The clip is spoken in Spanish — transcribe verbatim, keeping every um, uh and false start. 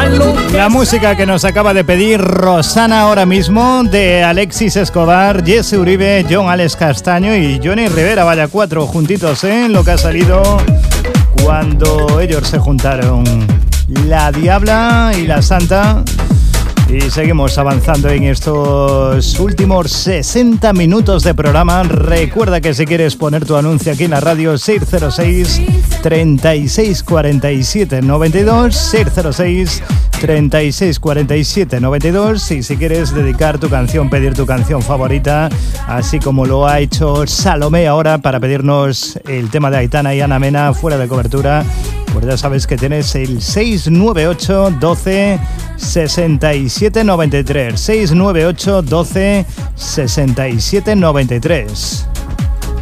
La música que nos acaba de pedir Rosana ahora mismo, de Alexis Escobar, Jesse Uribe, John Alex Castaño y Johnny Rivera. Vaya, cuatro juntitos, ¿eh? Lo que ha salido cuando ellos se juntaron. La Diabla y la Santa. Y seguimos avanzando en estos últimos sesenta minutos de programa. Recuerda que si quieres poner tu anuncio aquí en la radio, seis cero seis, treinta y seis cuarenta y siete noventa y dos, seis cero seis, treinta y seis cuarenta y siete noventa y dos. Y si quieres dedicar tu canción, pedir tu canción favorita, así como lo ha hecho Salomé ahora para pedirnos el tema de Aitana y Ana Mena, Fuera de Cobertura, pues ya sabes que tienes el seis nueve ocho, doce, sesenta y siete noventa y tres, seis nueve ocho, doce, sesenta y siete noventa y tres.